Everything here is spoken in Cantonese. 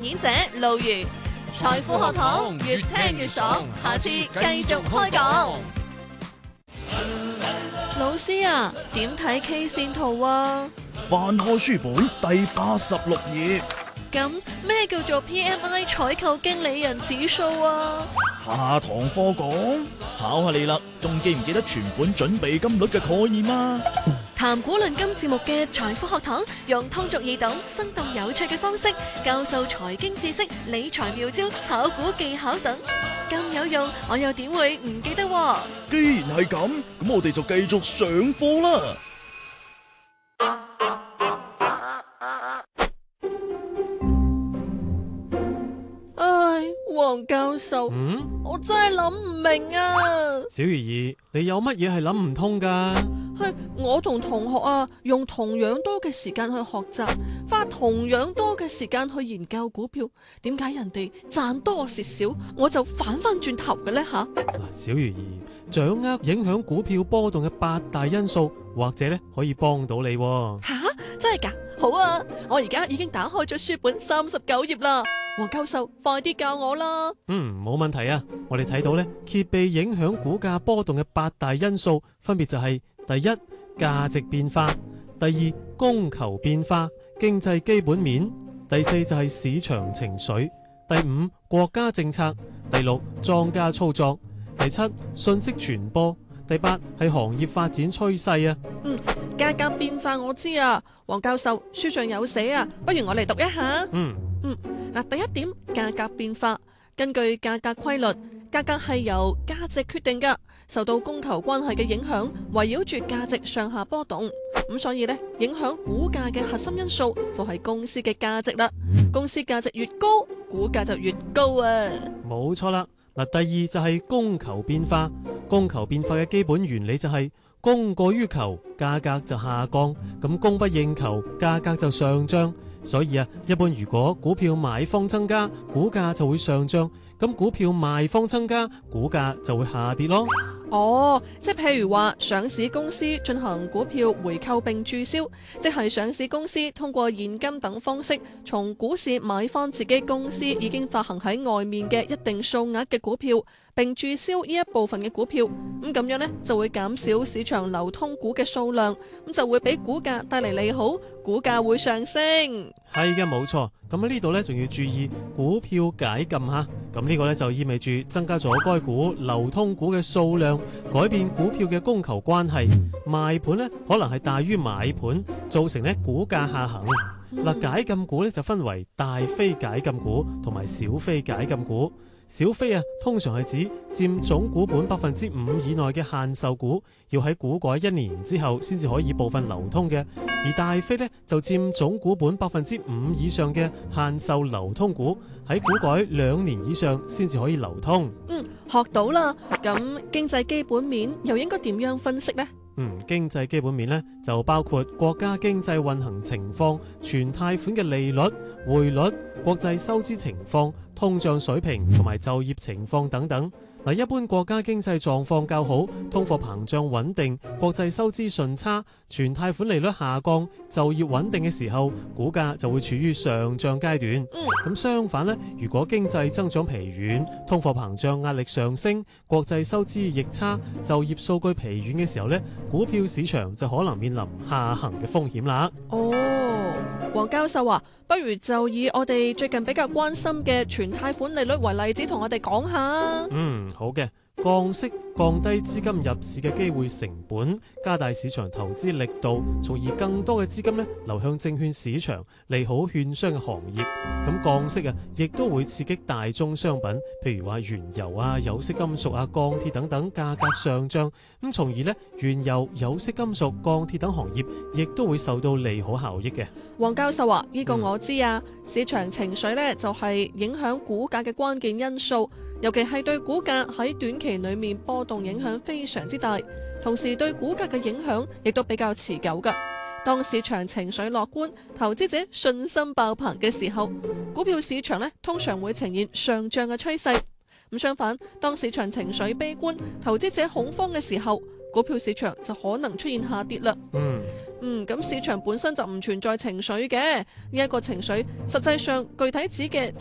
演者路如。財富學堂越聽越爽，下次繼續開講。老師啊，點睇 K 線圖啊？ 翻開書本第86頁。 咁咩叫做 PMI 採購經理人指數啊？ 下堂課講，考下你啦，仲記唔記得存款準備金率嘅概念啊？ 談股論金節目嘅財富學堂，用通俗易懂、生動有趣嘅方式教授財經知識、理財妙招、炒股技巧等，咁有用，我又點會唔記得喎？ 既然係咁，咁我哋就繼續上課啦。 黃教授，我真係諗唔明啊！ 小魚兒，你有乜嘢係諗唔通噶？ 係我同同學啊，用同樣多嘅時間去學習，花同樣多嘅時間去研究股票，點解人哋賺多蝕少，我就反翻轉頭嘅呢？吓？ 小魚兒，掌握影響股票波動嘅8大因素，或者咧可以幫到你。 吓？真係噶？好啊！我而家已經打開咗書本39頁啦。黃教授，快啲教我啦！ 冇問題啊！我哋睇到咧，揭秘影響股價波動嘅8大因素，分別就係第一，價值變化；第二，供求變化，經濟基本面；第四就係市場情緒；第五，國家政策；第六，莊家操作；第七，信息傳播；第八係行業發展趨勢啊。 價格變化我知啊，黃教授書上有寫啊，不如我嚟讀一下。第一點，價格變化。根據價格規律，價格係由價值決定㗎，受到供求關係嘅影響，圍繞住價值上下波動。咁所以呢，影響股價嘅核心因素就係公司嘅價值啦。公司價值越高，股價就越高啊。冇錯啦。第二就係供求變化。供求變化嘅基本原理就係供過於求，價格就下降；咁供不應求，價格就上漲。所以一般如果股票買方增加，股價就會上漲；咁股票賣方增加，股價就會下跌咯。 即係譬如話上市公司進行股票回購並註銷，即係上市公司通過現金等方式從股市買翻自己公司已經發行喺外面嘅一定數額嘅股票，並註銷呢一部分嘅股票。咁樣呢就會減少市場流通股嘅數量，咁就會俾股價帶嚟利好，股價會上升。 係嘅，冇錯。咁喺呢度呢，仲要注意股票解禁吓。咁呢個呢，就意味住增加咗該股流通股嘅數量，改變股票嘅供求關係，賣盤呢可能係大於買盤，造成呢股價下行。解禁股呢就分為大非解禁股同埋小非解禁股。小非通常係指佔總股本5%以內嘅限售股，要喺股改1年之後先至可以部分流通嘅；而大非呢，就佔總股本5%以上嘅限售流通股，喺股改2年以上先至可以流通。 學到啦。咁經濟基本面又應該點樣分析呢？ 經濟基本面呢，就包括國家經濟運行情況、存貸款嘅利率、匯率、國際收支情況、通脹水平同埋就業情況等等。一般國家經濟狀況較好，通貨膨脹穩定，國際收支順差，存貸款利率下降，就業穩定嘅時候，股價就會處於上漲階段。咁相反呢，如果經濟增長疲軟，通貨膨脹壓力上升，國際收支逆差，就業數據疲軟嘅時候呢，股票市場就可能面臨下行嘅風險啦。 黃教授話，不如就以我哋最近比較關心嘅存貸款利率為例子，同我哋講下。 好嘅。降息、降低資金入市嘅機會成本，加大市場投資力度，從而更多嘅資金流向證券市場，利好券商嘅行業。咁降息亦都會刺激大宗商品，譬如話原油有色金屬鋼鐵等等價格上漲，咁從而原油、有色金屬、鋼鐵等行業亦都會受到利好效益嘅。 黃教授話：呢個我知啊，市場情緒就係影響股價嘅關鍵因素。尤其係對股價喺短期裏面波動影響非常之大，同時對股價嘅影響亦都比較持久㗎。當市場情緒樂觀，投資者信心爆棚嘅時候，股票市場通常會呈現上漲嘅趨勢。咁相反，當市場情緒悲觀，投資者恐慌嘅時候，股票市場就可能出現下跌啦。咁市場本身就唔存在情緒嘅，呢一個情緒實際上具體指嘅